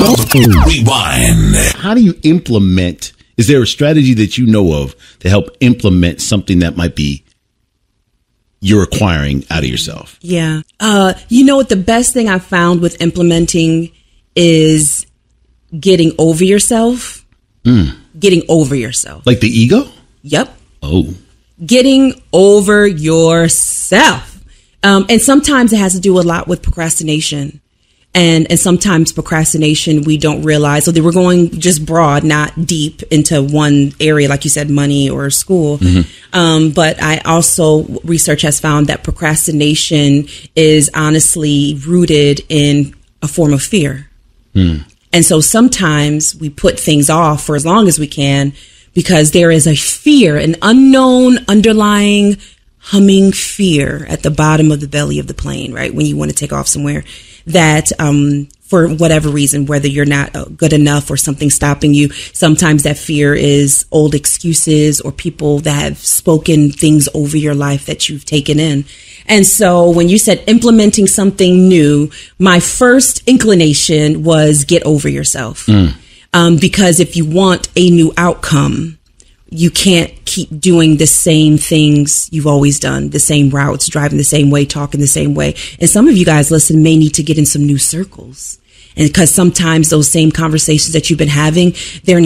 Rewind. How do you implement? Is there a strategy that you know of to help implement something that might be you're acquiring out of yourself? Yeah. You know what? The best thing I found with implementing is getting over yourself. Getting over yourself. Like the ego? Yep. Oh. Getting over yourself. And sometimes it has to do a lot with procrastination. And sometimes procrastination, we don't realize. So they were going just broad, not deep into one area, like you said, money or school. But I also, research has found that procrastination is honestly rooted in a form of fear. And so sometimes we put things off for as long as we can because there is a fear, an unknown underlying humming fear at the bottom of the belly of the plane, right? When you want to take off somewhere that, for whatever reason, whether you're not good enough or something stopping you, sometimes that fear is old excuses or people that have spoken things over your life that you've taken in. And so when you said implementing something new, my first inclination was get over yourself. Because if you want a new outcome, you can't keep doing the same things you've always done, the same routes, driving the same way, talking the same way. And some of you guys listen may need to get in some new circles. And because sometimes those same conversations that you've been having, they're